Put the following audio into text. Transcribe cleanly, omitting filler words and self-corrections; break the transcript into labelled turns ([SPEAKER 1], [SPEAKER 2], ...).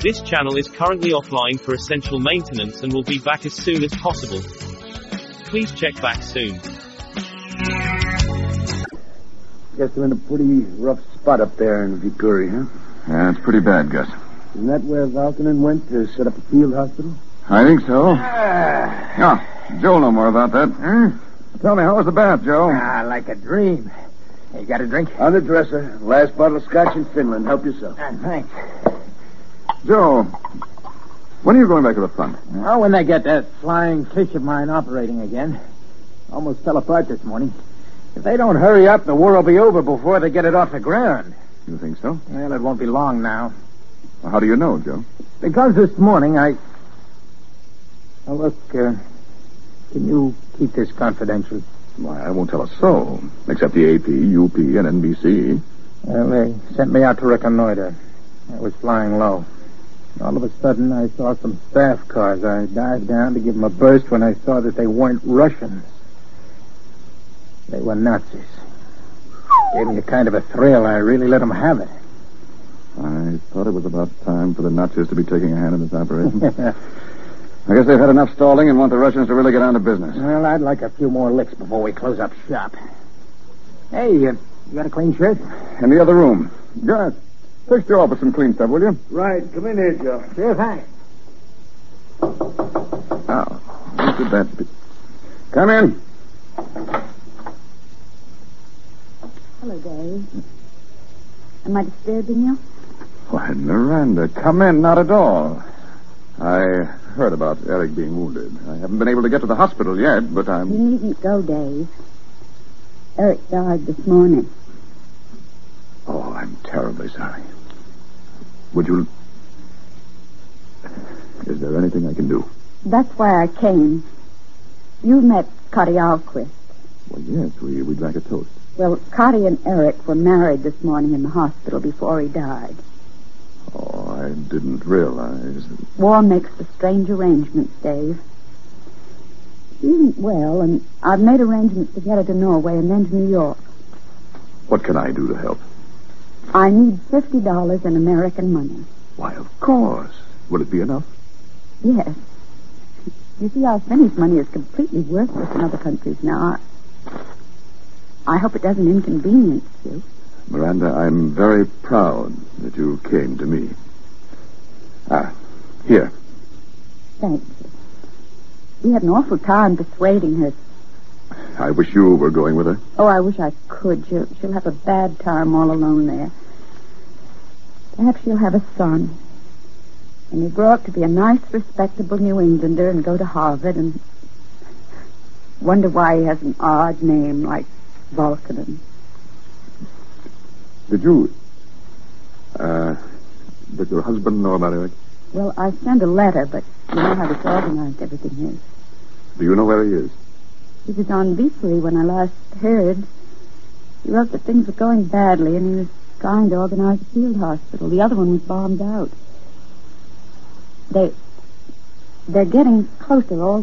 [SPEAKER 1] This channel is currently offline for essential maintenance and will be back as soon as possible. Please check back soon.
[SPEAKER 2] Guess we're in a pretty rough spot up there in Victoria, huh?
[SPEAKER 3] Yeah, it's pretty bad, Gus.
[SPEAKER 2] Isn't that where Valkonen went to set up a field hospital?
[SPEAKER 3] I think so. Yeah, Joe'll know more about that.
[SPEAKER 2] Huh?
[SPEAKER 3] Tell me, how was the bath, Joe?
[SPEAKER 4] Like a dream. Hey, you got a drink?
[SPEAKER 2] On the dresser. Last bottle of scotch in Finland. Help yourself.
[SPEAKER 4] Thanks.
[SPEAKER 3] Joe, when are you going back to the front?
[SPEAKER 4] Oh, when they get that flying fish of mine operating again. Almost fell apart this morning. If they don't hurry up, the war will be over before they get it off the ground.
[SPEAKER 3] You think so?
[SPEAKER 4] Well, it won't be long now.
[SPEAKER 3] Well, how do you know, Joe?
[SPEAKER 4] Because this morning Oh, look, can you keep this confidential?
[SPEAKER 3] Why, I won't tell a soul, except the AP, UP, and NBC.
[SPEAKER 4] Well, they sent me out to reconnoiter. I was flying low. All of a sudden, I saw some staff cars. I dived down to give them a burst when I saw that they weren't Russians. They were Nazis. Gave me a kind of a thrill. I really let them have it.
[SPEAKER 3] I thought it was about time for the Nazis to be taking a hand in this operation. I guess they've had enough stalling and want the Russians to really get on to business.
[SPEAKER 4] Well, I'd like a few more licks before we close up shop. Hey, you got a clean shirt?
[SPEAKER 3] In the other room. Gus, fix Joe up with some clean stuff, will you?
[SPEAKER 2] Right. Come in here, Joe.
[SPEAKER 4] Sure, thanks.
[SPEAKER 3] Oh, what could that be? Come in.
[SPEAKER 5] Hello, Dave. Am I disturbing you?
[SPEAKER 3] Why, Miranda, come in, not at all. I heard about Eric being wounded. I haven't been able to get to the hospital yet, but
[SPEAKER 5] You needn't go, Dave. Eric died this morning.
[SPEAKER 3] Oh, I'm terribly sorry. Would you... Is there anything I can do?
[SPEAKER 5] That's why I came. You met Cotty Alquist.
[SPEAKER 3] Well, yes, we drank a toast.
[SPEAKER 5] Well, Cotty and Eric were married this morning in the hospital before he died.
[SPEAKER 3] Oh, I didn't realize...
[SPEAKER 5] War makes the strange arrangements, Dave. She isn't well, and I've made arrangements to get her to Norway and then to New York.
[SPEAKER 3] What can I do to help?
[SPEAKER 5] I need $50 in American money.
[SPEAKER 3] Why, of course. Will it be enough?
[SPEAKER 5] Yes. You see, our Finnish money is completely worthless in other countries now. I hope it doesn't inconvenience you.
[SPEAKER 3] Miranda, I'm very proud that you came to me. Here.
[SPEAKER 5] Thank you. We had an awful time persuading her.
[SPEAKER 3] I wish you were going with her.
[SPEAKER 5] Oh, I wish I could. She'll have a bad time all alone there. Perhaps she'll have a son. And he'll grow up to be a nice, respectable New Englander and go to Harvard and wonder why he has an odd name like Valkonen.
[SPEAKER 3] Did you... did your husband know about Eric?
[SPEAKER 5] Well, I sent a letter, but you know how disorganized everything is.
[SPEAKER 3] Do you know where he is?
[SPEAKER 5] He was on Beasley when I last heard. He wrote that things were going badly, and he was trying to organize a field hospital. The other one was bombed out. They're getting closer all